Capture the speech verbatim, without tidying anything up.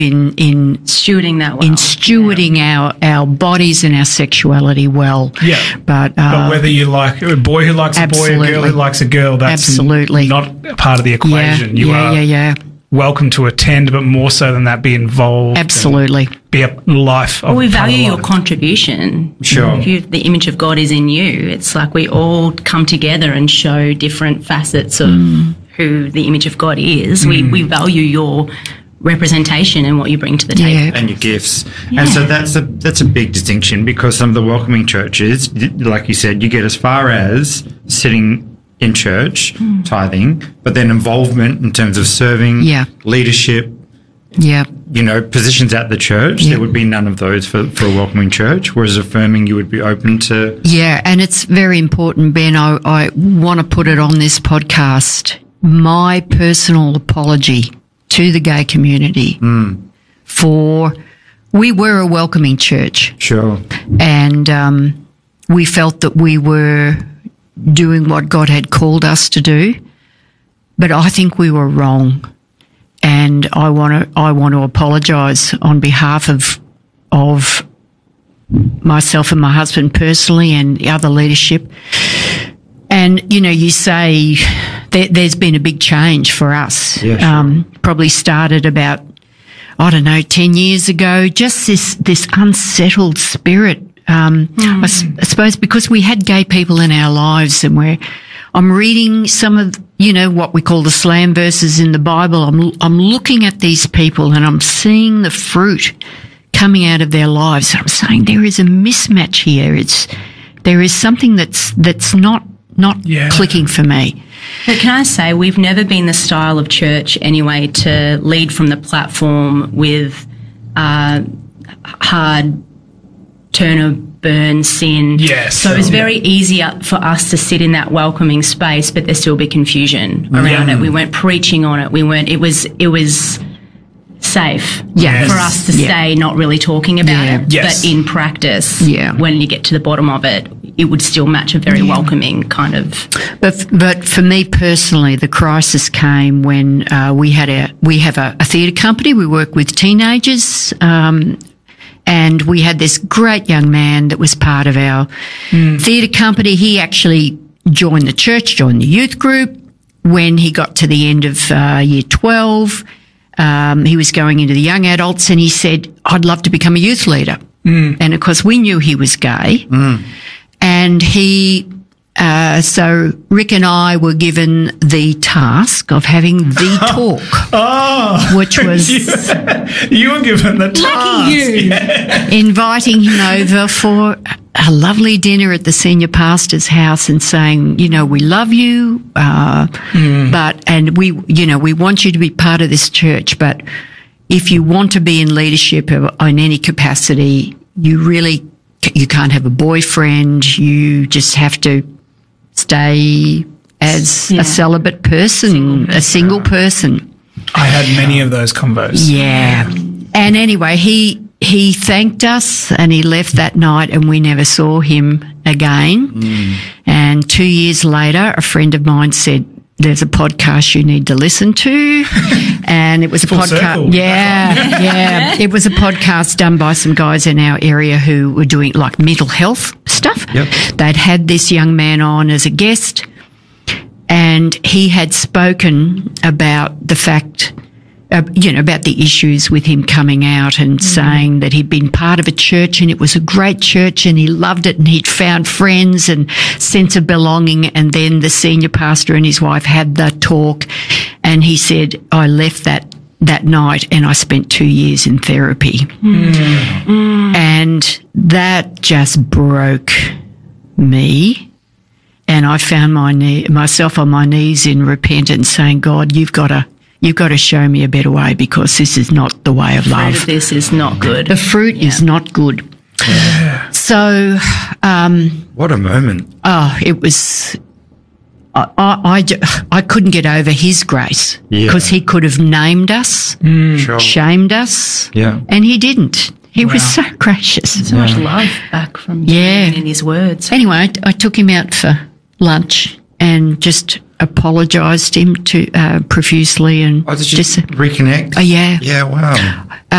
in in Stewarding that well. in stewarding our, our bodies and our sexuality well. Yeah. But, uh, but whether you like a boy who likes a boy, a girl absolutely. who likes a girl, that's Absolutely. not a part of the equation. yeah, you yeah, are yeah, yeah. welcome to attend, but more so than that, be involved. Absolutely. and Be a life of Well, we value part your of life. contribution. Sure. If you, the image of God is in you, it's like we all come together and show different facets of Mm. who the image of God is. We, we value your representation and what you bring to the table. Yeah. And your gifts. And so that's a that's a big distinction, because some of the welcoming churches, y- like you said, you get as far as sitting in church, tithing, but then involvement in terms of serving, Yeah. leadership, Yeah. you know, positions at the church. Yeah. There would be none of those for, for a welcoming church, whereas affirming you would be open to. Yeah, and it's very important, Ben. I, I want to put it on this podcast. My personal apology to the gay community for we were a welcoming church, Sure. and um, we felt that we were doing what God had called us to do, but I think we were wrong, and I want to I want to apologise on behalf of of myself and my husband personally and the other leadership. And, you know, you say there, there's been a big change for us. Yeah, sure. Um, probably started about, I don't know, ten years ago, just this, this unsettled spirit. Um, I, s- I suppose because we had gay people in our lives, and we're, I'm reading some of, you know, what we call the slam verses in the Bible. I'm, I'm looking at these people and I'm seeing the fruit coming out of their lives. I'm saying there is a mismatch here. It's, there is something that's, that's not, not Yeah. clicking for me. But can I say, we've never been the style of church anyway to lead from the platform with uh, hard turn or burn sin. Yes. So it's very easy for us to sit in that welcoming space, but there still be confusion around Yeah. it. We weren't preaching on it. We weren't. It was. It was safe Yeah. for us to Yeah. stay not really talking about Yeah. it, Yes. but in practice, Yeah. when you get to the bottom of it, it would still match a very welcoming kind of. But but for me personally, the crisis came when uh, we had a we have a, a theatre company. We work with teenagers, um, and we had this great young man that was part of our theatre company. He actually joined the church, joined the youth group. When he got to the end of uh, year twelve, um, he was going into the young adults, and he said, "I'd love to become a youth leader." And of course, we knew he was gay. And he, uh, so Rick and I were given the task of having the talk, Oh, which was you, you were given the task. inviting him over for a lovely dinner at the senior pastor's house and saying, you know, we love you, uh, but, and we, you know, we want you to be part of this church, but if you want to be in leadership in any capacity, you really, you can't have a boyfriend. You just have to stay as Yeah. a celibate person, a single person. I had many of those convos. Yeah. And anyway, he he thanked us and he left that night, and we never saw him again. And two years later, a friend of mine said, "There's a podcast you need to listen to." And it was a Full podcast. circle. Yeah, yeah. It was a podcast done by some guys in our area who were doing like mental health stuff. Yep. They'd had this young man on as a guest, and he had spoken about the fact, uh, you know, about the issues with him coming out and saying that he'd been part of a church and it was a great church and he loved it and he'd found friends and sense of belonging. And then the senior pastor and his wife had the talk, and he said, "I left that that night and I spent two years in therapy." And that just broke me. And I found my knee, myself on my knees in repentance, saying, "God, you've got to, you've got to show me a better way, because this is not the way of Fruit love. of this is not good. The fruit is not good." So, um, What a moment. oh, it was. I, I, I, ju- I couldn't get over his grace, Yeah. because he could have named us, Sure. shamed us, Yeah. and he didn't. He was so gracious. So much love back from Yeah. him in his words. Anyway, I, I took him out for lunch and just apologised him to uh, profusely and Oh, did you just reconnect? Oh, yeah. Yeah, wow.